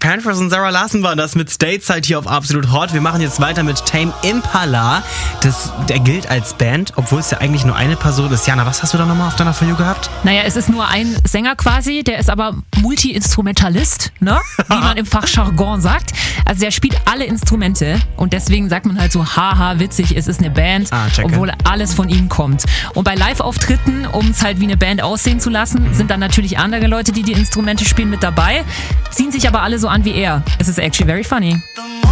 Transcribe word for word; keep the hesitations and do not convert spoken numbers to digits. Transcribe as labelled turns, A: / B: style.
A: Panthers und Sarah Larson waren das mit Stateside hier auf Absolut Hot. Wir machen jetzt weiter mit Tame Impala. Das, der gilt als Band, obwohl es ja eigentlich nur eine Person ist. Jana, was hast du da nochmal auf deiner For You gehabt?
B: Naja, es ist nur ein Sänger quasi, der ist aber Multi-Instrumentalist, ne? Wie man im Fachjargon sagt. Also der spielt alle Instrumente und deswegen sagt man halt so, haha, witzig, es ist eine Band,
A: ah,
B: obwohl alles von ihm kommt. Und bei Live-Auftritten, um es halt wie eine Band aussehen zu lassen, sind dann natürlich andere Leute, die die Instrumente spielen, mit dabei, ziehen sich aber alle so an wie er. Es ist actually very funny.